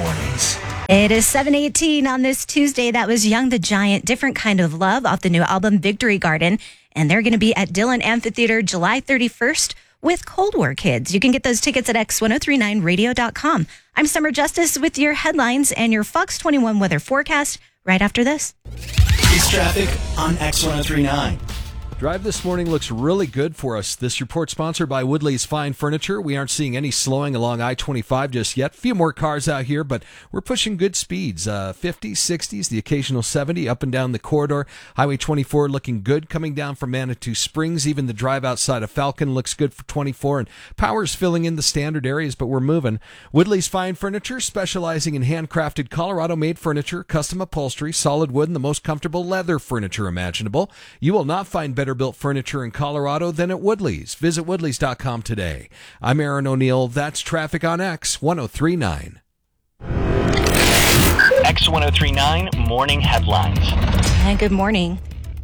mornings. It is 7:18 on this Tuesday. That was Young the Giant, Different Kind of Love off the new album Victory Garden. And they're going to be at Dillon Amphitheater July 31st with Cold War Kids. You can get those tickets at x1039radio.com. I'm Summer Justice with your headlines and your Fox 21 weather forecast right after this. It's traffic on X1039. Drive this morning looks really good for us. This report sponsored by Woodley's Fine Furniture. We aren't seeing any slowing along I-25 just yet. A few more cars out here, but we're pushing good speeds. 50s, 60s, the occasional 70 up and down the corridor. Highway 24 looking good coming down from Manitou Springs. Even the drive outside of Falcon looks good for 24. And power's filling in the standard areas, but we're moving. Woodley's Fine Furniture, specializing in handcrafted Colorado-made furniture, custom upholstery, solid wood, and the most comfortable leather furniture imaginable. You will not find better built furniture in Colorado than at Woodley's. Visit Woodleys.com today. I'm Aaron O'Neill. That's traffic on X1039. X1039 Morning Headlines. And good morning.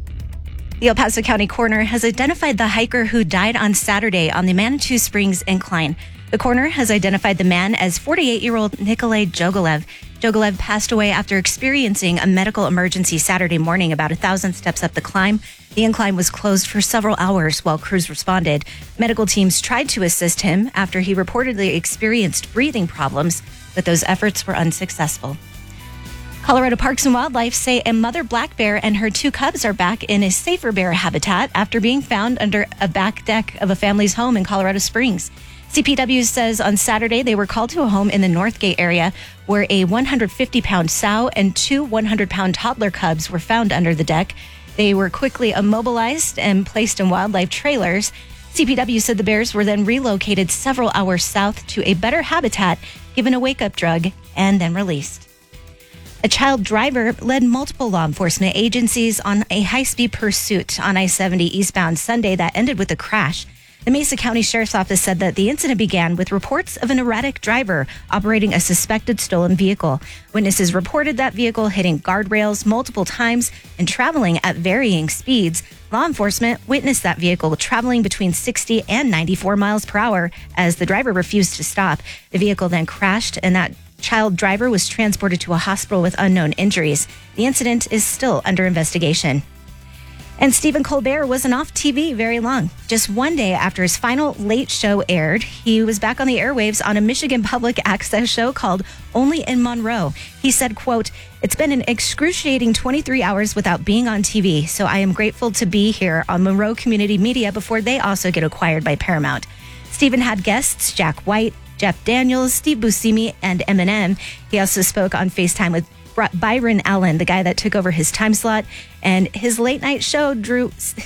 The El Paso County coroner has identified the hiker who died on Saturday on the Manitou Springs incline. The coroner has identified the man as 48-year-old Nikolay Jogalev. Jogalev passed away after experiencing a medical emergency Saturday morning about 1,000 steps up the climb. The incline was closed for several hours while crews responded. Medical teams tried to assist him after he reportedly experienced breathing problems, but those efforts were unsuccessful. Colorado Parks and Wildlife say a mother black bear and her 2 cubs are back in a safer bear habitat after being found under a back deck of a family's home in Colorado Springs. CPW says on Saturday they were called to a home in the Northgate area where a 150-pound sow and 2 100-pound toddler cubs were found under the deck. They were quickly immobilized and placed in wildlife trailers. CPW said the bears were then relocated several hours south to a better habitat, given a wake-up drug, and then released. A child driver led multiple law enforcement agencies on a high-speed pursuit on I-70 eastbound Sunday that ended with a crash. The Mesa County Sheriff's Office said that the incident began with reports of an erratic driver operating a suspected stolen vehicle. Witnesses reported that vehicle hitting guardrails multiple times and traveling at varying speeds. Law enforcement witnessed that vehicle traveling between 60 and 94 miles per hour as the driver refused to stop. The vehicle then crashed, and that child driver was transported to a hospital with unknown injuries. The incident is still under investigation. And Stephen Colbert wasn't off TV very long. Just one day after his final Late Show aired, he was back on the airwaves on a Michigan public access show called Only in Monroe. He said, quote, "It's been an excruciating 23 hours without being on TV, so I am grateful to be here on Monroe Community Media before they also get acquired by Paramount." Stephen had guests Jack White, Jeff Daniels, Steve Buscemi, and Eminem. He also spoke on FaceTime with Byron Allen, the guy that took over his time slot, and his final show drew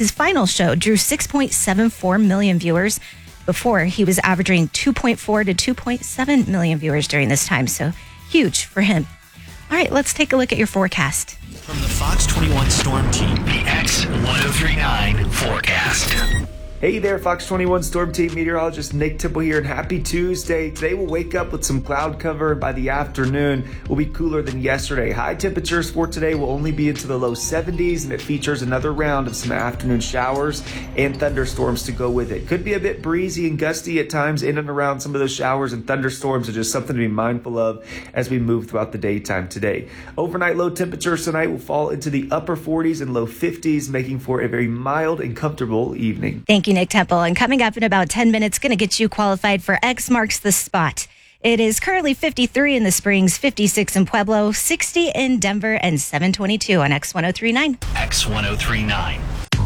6.74 million viewers. Before, he was averaging 2.4 to 2.7 million viewers during this time, so huge for him. All right, let's take a look at your forecast. From the Fox 21 Storm Team, the X1039 forecast. Hey there, Fox 21 Storm Team meteorologist Nick Tipple here, and happy Tuesday. Today we'll wake up with some cloud cover, and by the afternoon we'll be cooler than yesterday. High temperatures for today will only be into the low 70s, and it features another round of some afternoon showers and thunderstorms to go with it. Could be a bit breezy and gusty at times in and around some of those showers and thunderstorms, are just something to be mindful of as we move throughout the daytime today. Overnight low temperatures tonight will fall into the upper 40s and low 50s, making for a very mild and comfortable evening. Thank you, Nick Temple. And coming up in about 10 minutes, going to get you qualified for X Marks the Spot. It is currently 53 in the Springs, 56 in Pueblo, 60 in Denver, and 722 on X1039. X1039.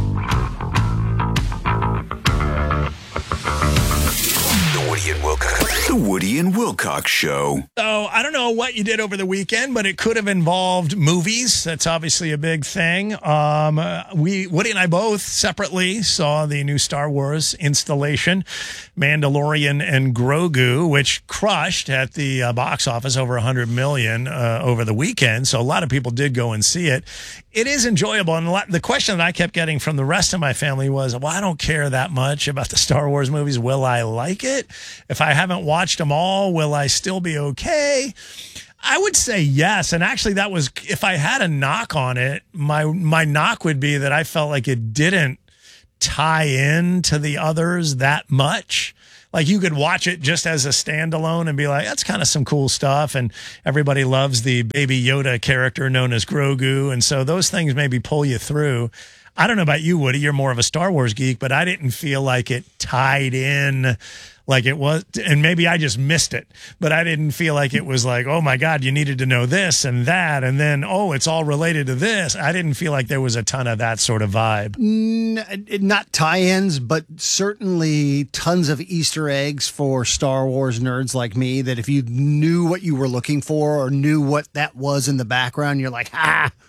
The Woody and Wilcox Show. So I don't know what you did over the weekend, but it could have involved movies. That's obviously a big thing. Woody and I both separately saw the new Star Wars installation, Mandalorian and Grogu, which crushed at the box office over 100 million over the weekend. So a lot of people did go and see it. It is enjoyable. And the question that I kept getting from the rest of my family was, well, I don't care that much about the Star Wars movies. Will I like it? If I haven't watched them all, will I still be okay? I would say yes. And actually, that was, if I had a knock on it, my knock would be that I felt like it didn't tie in to the others that much. Like you could watch it just as a standalone and be like, that's kind of some cool stuff. And everybody loves the Baby Yoda character known as Grogu. And so those things maybe pull you through. I don't know about you, Woody. You're more of a Star Wars geek, but I didn't feel like it tied in like it was. And maybe I just missed it, but I didn't feel like it was like, oh my God, you needed to know this and that. And then, oh, it's all related to this. I didn't feel like there was a ton of that sort of vibe. Not tie-ins, but certainly tons of Easter eggs for Star Wars nerds like me, that if you knew what you were looking for or knew what that was in the background, you're like,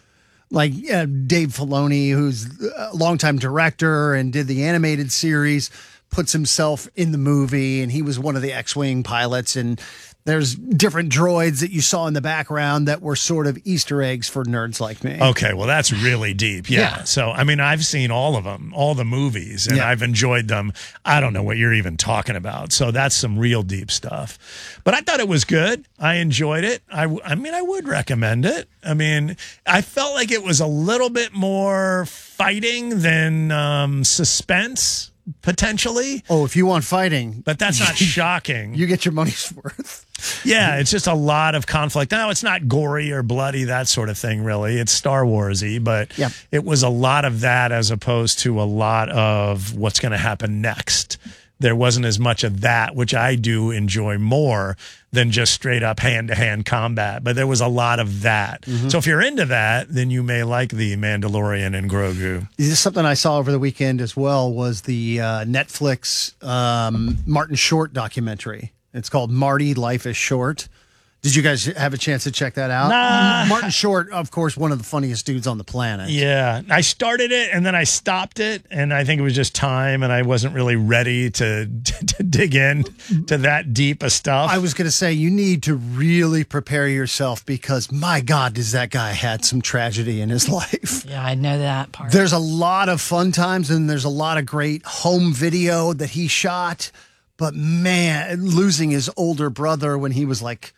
like Dave Filoni, who's a longtime director and did the animated series, puts himself in the movie, and he was one of the X-Wing pilots, and there's different droids that you saw in the background that were sort of Easter eggs for nerds like me. Okay, well, that's really deep. Yeah. So, I mean, I've seen all of them, all the movies, and I've enjoyed them. I don't know what you're even talking about. So that's some real deep stuff. But I thought it was good. I enjoyed it. I mean, I would recommend it. I mean, I felt like it was a little bit more fighting than suspense, potentially. Oh, if you want fighting. But that's not shocking. You get your money's worth. Yeah, it's just a lot of conflict. Now, it's not gory or bloody, that sort of thing, really. It's Star Wars-y, but it was a lot of that as opposed to a lot of what's going to happen next. There wasn't as much of that, which I do enjoy more than just straight up hand-to-hand combat. But there was a lot of that. Mm-hmm. So if you're into that, then you may like The Mandalorian and Grogu. This is something I saw over the weekend as well, was the Netflix Martin Short documentary. It's called Marty, Life is Short. Did you guys have a chance to check that out? Nah. Martin Short, of course, one of the funniest dudes on the planet. Yeah. I started it and then I stopped it, and I think it was just time, and I wasn't really ready to dig in to that deep of stuff. I was going to say, you need to really prepare yourself because, my God, does that guy had some tragedy in his life. Yeah, I know that part. There's a lot of fun times, and there's a lot of great home video that he shot. But, man, losing his older brother when he was like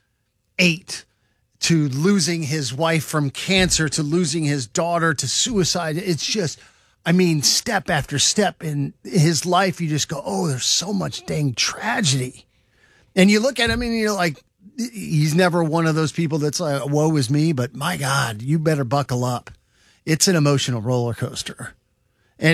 8, to losing his wife from cancer, to losing his daughter to suicide. It's just, I mean, step after step in his life, you just go, oh, there's so much dang tragedy. And you look at him and you're like, he's never one of those people that's like, woe is me, but my God, you better buckle up. It's an emotional roller coaster. And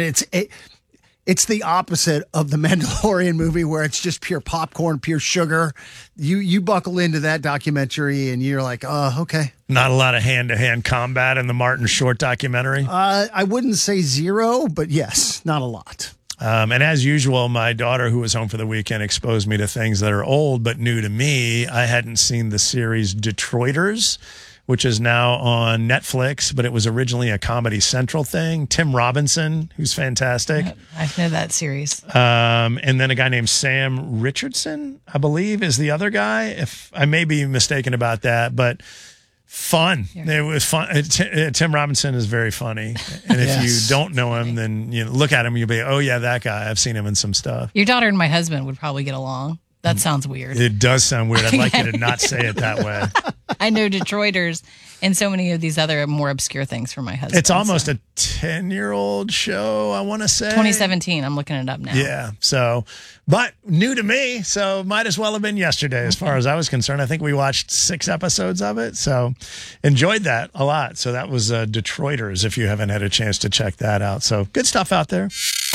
it's the opposite of the Mandalorian movie, where it's just pure popcorn, pure sugar. You buckle into that documentary and you're like, oh, okay. Not a lot of hand-to-hand combat in the Martin Short documentary? I wouldn't say zero, but yes, not a lot. And as usual, my daughter, who was home for the weekend, exposed me to things that are old but new to me. I hadn't seen the series Detroiters, which is now on Netflix, but it was originally a Comedy Central thing. Tim Robinson, who's fantastic. I know that series. And then a guy named Sam Richardson, I believe, is the other guy. If I may be mistaken about that, but fun. It was fun. Tim Robinson is very funny. And if you don't know him, then look at him, you'll be, oh yeah, that guy. I've seen him in some stuff. Your daughter and my husband would probably get along. That sounds weird. It does sound weird. I'd like you to not say it that way. I know Detroiters and so many of these other more obscure things for my husband. It's almost a 10-year-old show, I want to say. 2017. I'm looking it up now. Yeah. So, but new to me, so might as well have been yesterday as far as I was concerned. I think we watched 6 episodes of it, so enjoyed that a lot. So that was Detroiters, if you haven't had a chance to check that out. So good stuff out there.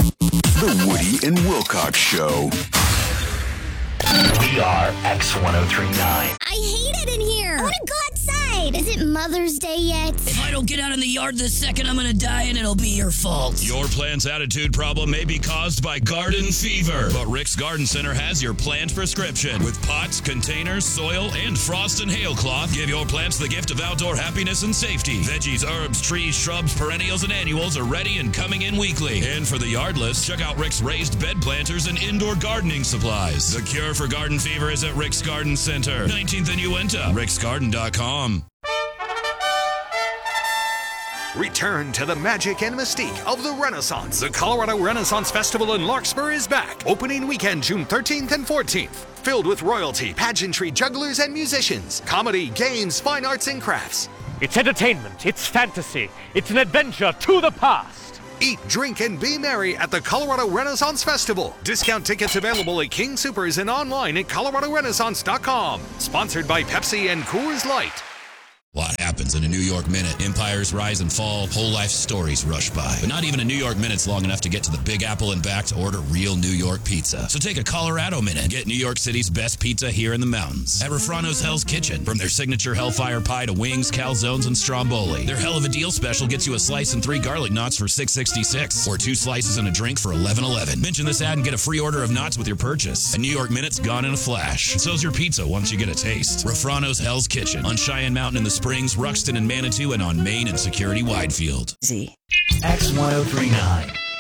The Woody and Wilcox Show. We are X1039. I hate it in here. I want to go outside. Is it Mother's Day yet? If I don't get out in the yard this second, I'm going to die, and it'll be your fault. Your plant's attitude problem may be caused by garden fever, but Rick's Garden Center has your plant prescription. With pots, containers, soil, and frost and hail cloth, give your plants the gift of outdoor happiness and safety. Veggies, herbs, trees, shrubs, perennials, and annuals are ready and coming in weekly. And for the yardless, check out Rick's raised bed planters and indoor gardening supplies. The cure for garden fever is at Rick's Garden Center, 19th and Uinta, ricksgarden.com. Return to the magic and mystique of the Renaissance. The Colorado Renaissance Festival in Larkspur is back. Opening weekend, June 13th and 14th. Filled with royalty, pageantry, jugglers, and musicians. Comedy, games, fine arts, and crafts. It's entertainment. It's fantasy. It's an adventure to the past. Eat, drink, and be merry at the Colorado Renaissance Festival. Discount tickets available at King Soopers and online at coloradorenaissance.com. Sponsored by Pepsi and Coors Light. What happens in a New York minute? Empires rise and fall, whole life stories rush by. But not even a New York minute's long enough to get to the Big Apple and back to order real New York pizza. So take a Colorado minute. Get New York City's best pizza here in the mountains. At Refrano's Hell's Kitchen. From their signature Hellfire Pie to wings, calzones, and stromboli. Their Hell of a Deal special gets you a slice and 3 garlic knots for $6.66. Or 2 slices and a drink for $11.11. Mention this ad and get a free order of knots with your purchase. A New York minute's gone in a flash. So's your pizza once you get a taste. Refrano's Hell's Kitchen. On Cheyenne Mountain in the Springs, Ruxton and Manitou, and on Main and Security Widefield. X1039.